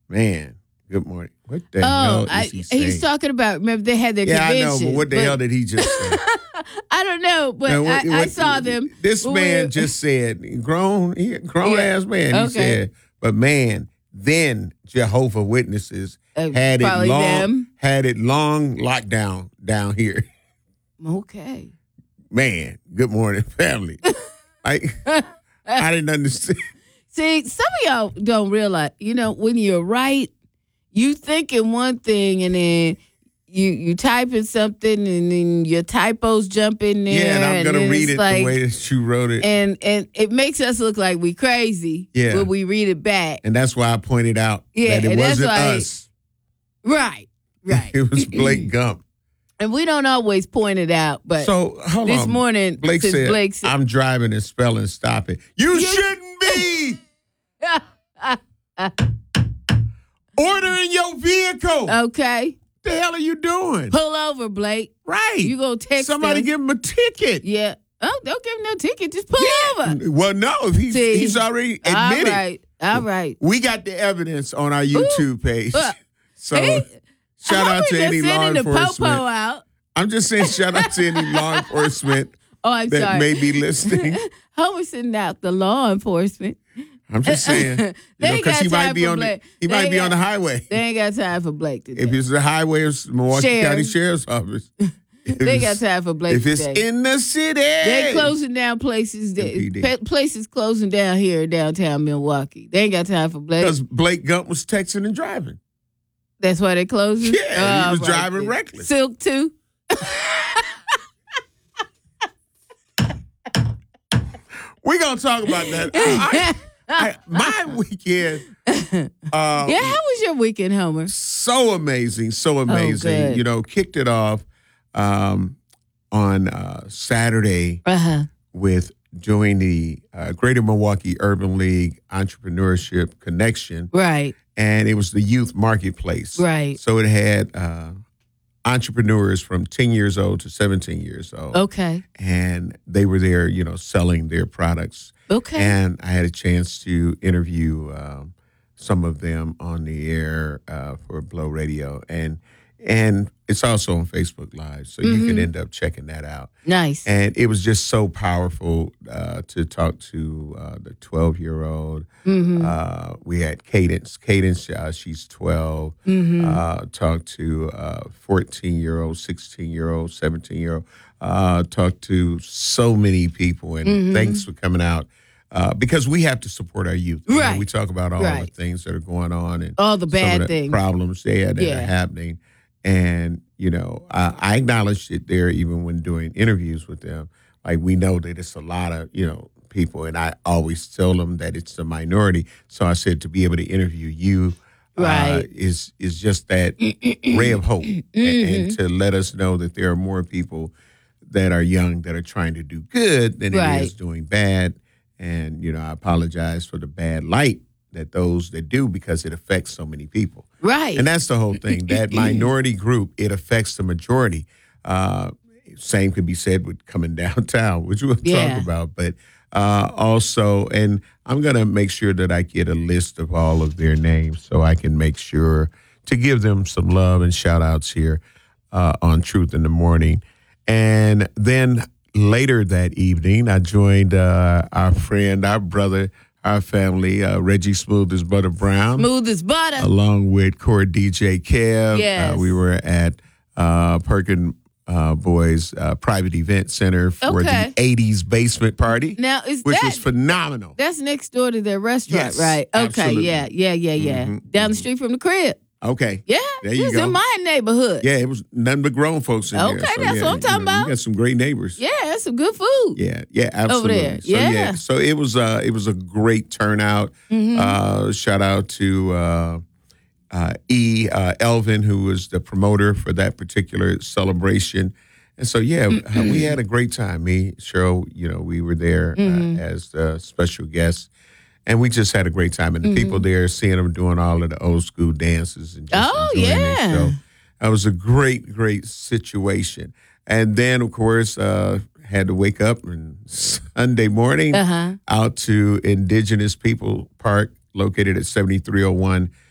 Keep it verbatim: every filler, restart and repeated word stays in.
Man, good morning. What the Oh, hell is I, he saying? he's talking about, remember they had their yeah, convention. I know, but what the but, hell did he just say? I don't know, but Now, what- I, I what- saw them. This when man we- just said, grown, he, grown Yeah. ass man, he Okay. said, but man, then Jehovah Witnesses Uh, had it probably long, them. had it long locked down down here. Okay. Man, good morning, family. Like, I didn't understand. See, some of y'all don't realize, you know, when you're right, you thinking one thing and then you you typing something and then your typos jump in there. Yeah, and I'm gonna then read it's it like, the way that you wrote it, and, and and it makes us look like we crazy Yeah. when we read it back. that's why I pointed out Yeah, that it and that's wasn't why- us. Right, right. It was Blake Gump. And we don't always point it out, but So hold this on. morning, Blake since said, Blake said, "I'm driving and spelling. Stop it. You, You- shouldn't be ordering your vehicle. okay, What the hell are you doing? pull over, Blake. Right. You gonna text Somebody us. give him a ticket. Yeah. Oh, don't give him no ticket. Just pull over. Well, no, if he's, See, he's already All admitted. right. All right. We got the evidence on our YouTube page. Uh, So hey, shout How out we to just any law sending the enforcement. popo out. I'm just saying shout out to any law enforcement Oh, I'm that sorry. may be listening. How we sending out the law enforcement? I'm just saying, you They know, ain't because got he might time be for on the, Blake. he They might ain't be on the got- highway. They ain't got time for Blake today. If it's the highway of Milwaukee Sheriff. County Sheriff's Office. If They ain't got it's- time for Blake If it's today. in the city. They closing down places. M P D. That, pa- places closing down here in downtown Milwaukee. They ain't got time for Blake. Because Blake Gump was texting and driving. That's why they closing. Yeah, he Oh, was right driving then. reckless. Silk too. We're going to talk about that. I- I- my weekend, um, Yeah, how was your weekend, Homer? so amazing, so amazing. good. You know, kicked it off um, on uh, Saturday Uh huh. with doing the uh, Greater Milwaukee Urban League Entrepreneurship Connection, Right. and it was the youth marketplace. Right. So it had uh, entrepreneurs from ten years old to seventeen years old, Okay. and they were there, you know, selling their products. Okay. And I had a chance to interview um, some of them on the air uh, for Blow Radio, and and it's also on Facebook Live, so you can end up checking that out. Nice. And it was just so powerful uh, to talk to uh, the twelve-year-old. Mm-hmm. Uh, we had Cadence. Cadence, uh, she's twelve. Mm-hmm. Uh, talked to uh, fourteen-year-old, sixteen-year-old, seventeen-year-old. Uh, talked to so many people, and Mm-hmm. thanks for coming out. Uh, because we have to support our youth. You know, Right. we talk about all Right. the things that are going on and All the some bad of the things. problems yeah, that Yeah. are happening. And, you know, I, I acknowledged it there even when doing interviews with them. Like, we know that it's a lot of, you know, people, and I always tell them that it's the minority. So I said to be able to interview you uh, Right. is is just that ray of hope, and, and to let us know that there are more people that are young that are trying to do good than Right. it is doing bad. And, you know, I apologize for the bad light that those that do, because it affects so many people. Right. And that's the whole thing. That minority group, it affects the majority. Uh, same could be said with coming downtown, which we'll Yeah. talk about. But uh, also, and I'm going to make sure that I get a list of all of their names so I can make sure to give them some love and shout outs here uh, on Truth in the Morning. And then later that evening, I joined uh, our friend, our brother, our family, uh, Reggie Smooth as Butter Brown, Smooth as butter. along with core D J Kev. Yes. Uh, we were at uh, Perkin uh, Boys uh, Private Event Center for Okay. the eighties basement party, Now is which that was phenomenal. that's next door to their restaurant, Yes, right? Okay. absolutely. Yeah. Yeah. Yeah. Yeah. Mhm, Down the street from the crib. Okay. Yeah. There you it's go. in my neighborhood. Yeah, it was nothing but grown folks in there. Okay, So, that's yeah, what I'm you talking know, about. You got some great neighbors. Yeah, that's some good food. Yeah, yeah, absolutely. there. So Yeah. so it was uh it was a great turnout. Mm-hmm. Uh shout out to uh uh E uh Elvin, who was the promoter for that particular celebration. And so yeah, uh, we had a great time. Me, Cheryl, you know, we were there Mm-hmm. uh, as the special guests. And we just had a great time. And the people there, seeing them doing all of the old school dances and just Oh, enjoying their yeah. show. That was a great, great situation. And then, of course, uh, had to wake up on Sunday morning Uh-huh. out to Indigenous People Park, located at seventy-three oh one